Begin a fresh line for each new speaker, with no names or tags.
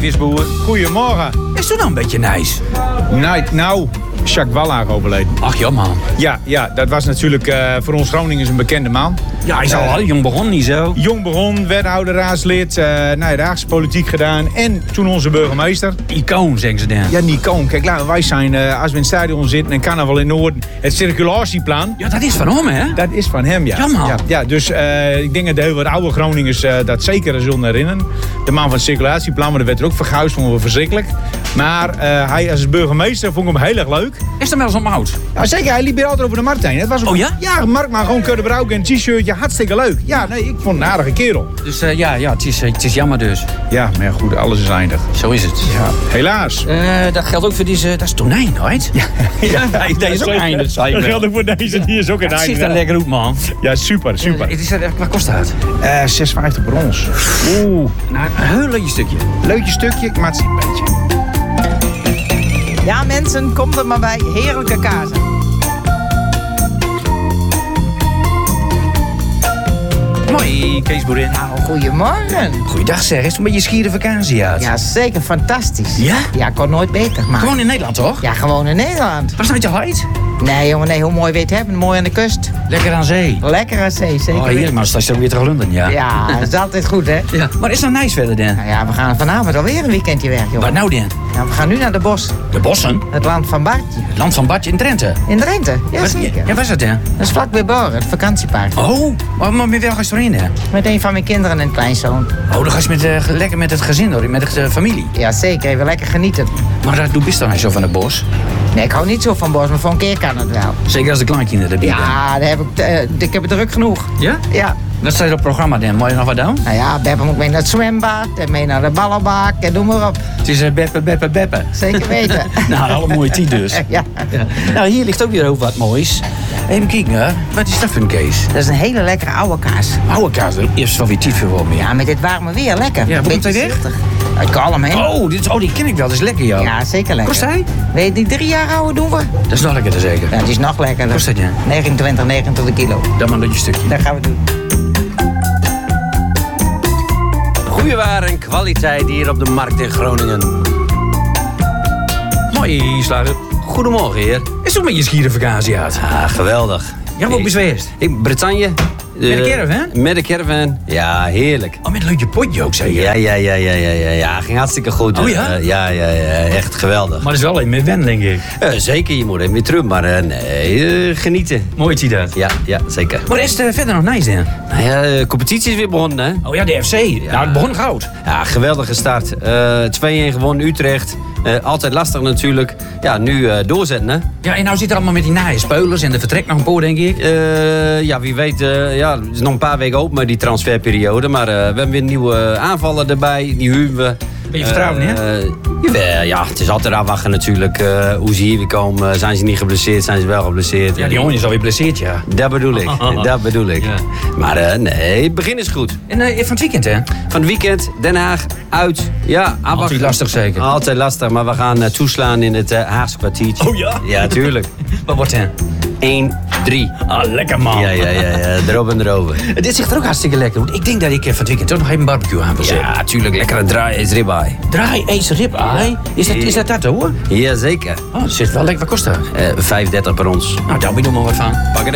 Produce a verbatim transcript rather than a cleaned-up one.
visboer.
Goedemorgen.
Is toen nou een beetje nice?
Nou, nou Jacques Wallaag overleden.
Ach ja, man.
Ja, ja, dat was natuurlijk uh, voor ons Groningers een bekende man.
Ja, hij is al uh, jong begonnen, niet zo.
Jong begon, wethouder, raadslid, uh, nou ja, de Haagse politiek gedaan. En toen onze burgemeester.
Icoon, zeggen ze dan.
Ja, een icoon. Kijk, laten wij zijn, uh, als we in het stadion zitten en carnaval in Noorden. Het circulatieplan.
Ja, dat is van hem, hè?
Dat is van hem, ja.
Ja, man.
Ja, ja, dus uh, ik denk dat de heel wat oude Groningers uh, dat zeker zullen herinneren. De man van het circulatieplan, maar dat werd er ook verguisd, vonden we verschrikkelijk. Maar uh, hij als burgemeester vond ik hem heel erg leuk.
Is er wel eens oud?
Ja, zeker, hij liep hier altijd over de markt heen. Het was ook,
oh ja?
Ja, Mark, maar gewoon kunnen gebruiken en een t-shirtje, hartstikke leuk. Ja, nee, ik vond het een aardige kerel.
Dus uh, ja, ja het, is, uh, het is jammer dus.
Ja, maar ja, goed, alles is eindig.
Zo is het.
Ja, helaas.
Uh, dat geldt ook voor deze, dat is tonijn, right? Ja, ja, ja dat is ook eindig, zei je.
Dat geldt ook voor deze, die is ook een
eindig. Het ziet er
ja.
lekker uit, man.
Ja, super, super.
Uh, is dat, wat kost dat?
Uh, zes vijftig per ons.
Oeh, nou, een heel leuk stukje.
Leukje stukje, maar het is een beetje.
Ja, mensen, kom er maar bij. Heerlijke kazen.
Mooi, Kees Boerin.
Nou, goedemorgen.
Goeiedag zeg, is het een beetje schiere vakantie uit?
Ja, zeker, fantastisch.
Ja?
Ja, kon nooit beter, maar...
Gewoon in Nederland, toch?
Ja, gewoon in Nederland.
Was het nou niet
Nee, jongen, nee, hoe mooi weet je het hebben. Mooi aan de kust.
Lekker aan zee.
Lekker aan zee, zeker.
Oh, hier, maar straks weer te glunderen, ja.
Ja, dat is altijd goed, hè?
Ja. Maar is dat nice verder, dan?
Nou ja, we gaan vanavond alweer een weekendje weg, jongen.
Wat nou, dan?
Ja, we gaan nu naar de bos.
De bossen?
Het land van Bartje.
Het land van Bartje in Drenthe?
In Drenthe, ja,
Wat,
zeker.
Ja, waar is dat, dan?
Dat is vlakbij Borren, het vakantiepark.
Oh, maar, maar met welke ga je erin, hè?
Met een van mijn kinderen en een kleinzoon.
Oh, dan ga je met, uh, lekker met het gezin, hoor, met de uh, familie.
Ja, zeker. Even lekker genieten.
Maar uh, doe best dan niet zo van het bos?
Nee, ik hou niet zo van bos, maar voor een keer kan het wel.
Zeker als de kleinkinderen erbij zijn.
Ja, daar heb ik, uh, ik heb het druk genoeg.
Ja?
Ja.
Wat staat op het programma, dan? Moet je nog wat doen?
Nou ja, Beppe moet mee naar het zwembad en mee naar de ballenbak en doe maar op.
Het is uh, beppe, beppe, beppe.
Zeker weten.
Nou, alle mooie tijd dus.
Ja.
Ja. Nou, hier ligt ook weer heel wat moois. Even kijken, hè. Wat is dat voor een kees?
Dat is een hele lekkere oude kaas.
Oude kaas, eerst van weer tijd voor meer.
Ja, met dit warme weer, lekker.
Ja, komt hij weg?
Zichtig. Uit Kalm, hè?
Oh, dit, oh, die ken ik wel, dat is lekker, joh.
Ja, zeker lekker.
Kost hij?
Weet je, die drie jaar oude doen we?
Dat is nog lekkerder zeker.
Ja, die is nog lekkerder.
Kost dat, ja?
negenentwintig negentig de kilo.
Dan maar een stukje.
Dat gaan we doen.
Goeie waar en kwaliteit hier op de markt in Groningen.
Mooi, slager.
Goedemorgen, heer.
Is ook met je schiere vakantie uit?
Ah, geweldig.
Ja, wat is geweest?
Ik, Bretagne.
Met de caravan?
Met de caravan. Ja, heerlijk.
Oh, met een leukje potje ook, zeker?
Ja, ja, ja, ja, ja, ja, ja. Ging hartstikke goed.
Oh ja?
Uh, ja, ja, ja, echt geweldig.
Maar dat is wel een met wen, denk ik.
Uh, zeker, je moet even weer terug, maar uh, nee, uh, genieten.
Mooi zie dat.
Ja, ja, zeker.
Maar is het uh, verder nog nice, dan?
Nou ja, de competitie is weer begonnen, hè?
Oh ja, de F C. Ja. Nou, het begon goud.
Ja, geweldige start. Uh, twee-een gewonnen Utrecht. Uh, altijd lastig natuurlijk. Ja, nu uh, doorzetten, hè?
Ja, en nou zit er allemaal met die naaie speulers en de vertrek nog een paar, denk ik.
Uh, ja, wie weet. Uh, ja, het is nog een paar weken open met die transferperiode. Maar uh, we hebben weer nieuwe aanvallen erbij. Die huwen we.
Ben je vertrouwen, hè?
Uh, jawel, ja, het is altijd afwachten natuurlijk. Uh, hoe ze hier weer komen. Zijn ze niet geblesseerd? Zijn ze wel geblesseerd?
Ja, die jongen is alweer geblesseerd, ja.
Dat bedoel ik. Dat bedoel ik.
Ja.
Maar uh, nee, het begin is goed.
En uh, van het weekend, hè?
Van het weekend, Den Haag, uit. Ja, afwachten.
Altijd lastig zeker.
Altijd lastig, maar we gaan uh, toeslaan in het uh, Haagse kwartiertje.
Oh ja?
Ja, tuurlijk.
Wat wordt het?
één drie.
Ah, lekker man.
Ja, ja, ja, ja. Erop en erover.
Dit ziet er ook hartstikke lekker uit. Ik denk dat ik van het weekend toch nog even een barbecue aan wil zetten.
Ja, tuurlijk. Lekkere draai is ribeye.
Draai eens ribeye. Is dat, is dat dat hoor?
Jazeker.
Oh, dat zit wel lekker. Wat kost dat?
Uh, vijf dertig per ons.
Nou, daar ben ik nog maar wat van.
Pak